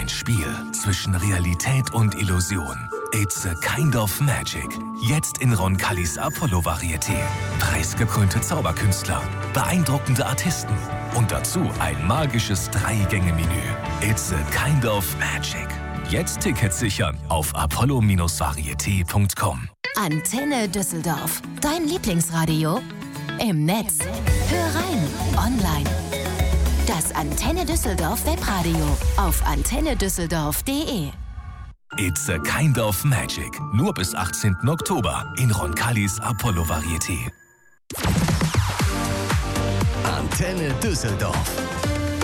Ein Spiel zwischen Realität und Illusion. It's a kind of magic. Jetzt in Roncalis Apollo-Varieté. Preisgekrönte Zauberkünstler, beeindruckende Artisten und dazu ein magisches 3-Gänge-Menü. It's a kind of magic. Jetzt Tickets sichern auf apollo-varieté.com. Antenne Düsseldorf. Dein Lieblingsradio im Netz. Hör rein, online. Das Antenne Düsseldorf Webradio auf antennedüsseldorf.de. It's a kind of magic. Nur bis 18. Oktober in Roncalis Apollo-Varieté. Antenne Düsseldorf.